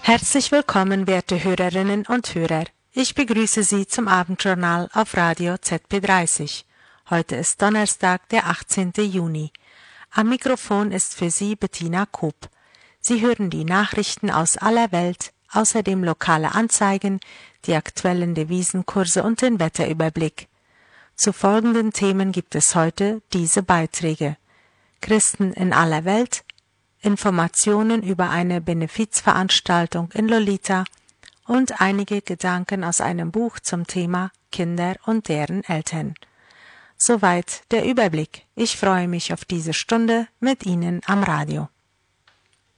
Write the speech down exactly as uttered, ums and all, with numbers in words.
Herzlich willkommen, werte Hörerinnen und Hörer. Ich begrüße Sie zum Abendjournal auf Radio Z P dreißig. Heute ist Donnerstag, der achtzehnte Juni. Am Mikrofon ist für Sie Bettina Koop. Sie hören die Nachrichten aus aller Welt, außerdem lokale Anzeigen, die aktuellen Devisenkurse und den Wetterüberblick. Zu folgenden Themen gibt es heute diese Beiträge: Christen in aller Welt, Informationen über eine Benefizveranstaltung in Lolita und einige Gedanken aus einem Buch zum Thema Kinder und deren Eltern. Soweit der Überblick. Ich freue mich auf diese Stunde mit Ihnen am Radio.